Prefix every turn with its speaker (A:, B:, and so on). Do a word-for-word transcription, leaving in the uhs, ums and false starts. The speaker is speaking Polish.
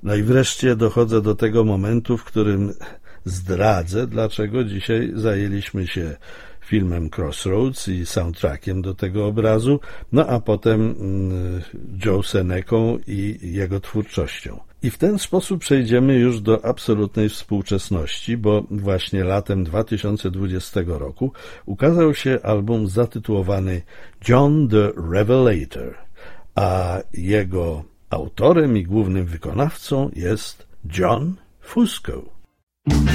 A: No i wreszcie dochodzę do tego momentu, w którym zdradzę, dlaczego dzisiaj zajęliśmy się filmem Crossroads i soundtrackiem do tego obrazu, no a potem Joe Seneką i jego twórczością. I w ten sposób przejdziemy już do absolutnej współczesności, bo właśnie latem dwa tysiące dwudziestego roku ukazał się album zatytułowany John the Revelator, a jego autorem i głównym wykonawcą jest John Fusco.